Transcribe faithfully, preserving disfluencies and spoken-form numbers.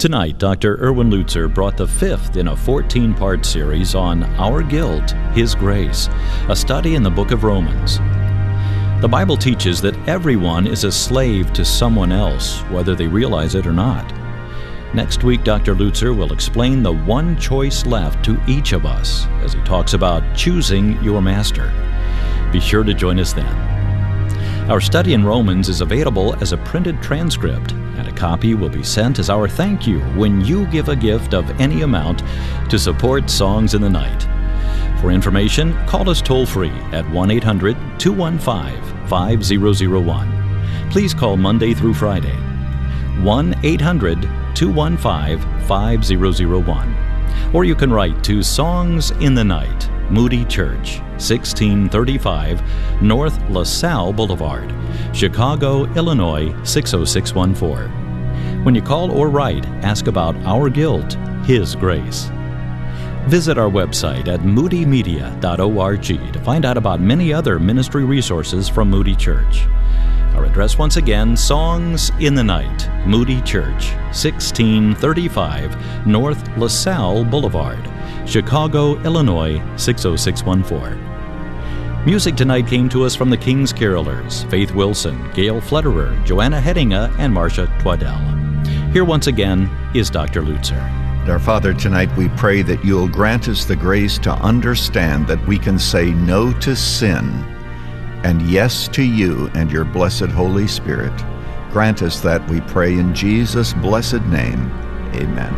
Tonight, Doctor Erwin Lutzer brought the fifth in a fourteen-part series on Our Guilt, His Grace, a study in the book of Romans. The Bible teaches that everyone is a slave to someone else, whether they realize it or not. Next week, Doctor Lutzer will explain the one choice left to each of us as he talks about choosing your master. Be sure to join us then. Our study in Romans is available as a printed transcript, and a copy will be sent as our thank you when you give a gift of any amount to support Songs in the Night. For information, call us toll-free at one eight hundred two one five five zero zero one. Please call Monday through Friday. one eight hundred two one five five zero zero one. Or you can write to Songs in the Night, Moody Church, sixteen thirty-five North LaSalle Boulevard, Chicago, Illinois six oh six one four. When you call or write, ask about Our Guilt, His Grace. Visit our website at moody media dot org to find out about many other ministry resources from Moody Church. Our address once again, Songs in the Night, Moody Church, sixteen thirty-five North LaSalle Boulevard, Chicago, Illinois six oh six one four. Music tonight came to us from the King's Carolers, Faith Wilson, Gail Flutterer, Joanna Hedinga, and Marcia Twaddell. Here once again is Doctor Lutzer. Our Father, tonight we pray that you'll grant us the grace to understand that we can say no to sin and yes to you and your blessed Holy Spirit. Grant us that, we pray in Jesus' blessed name. Amen.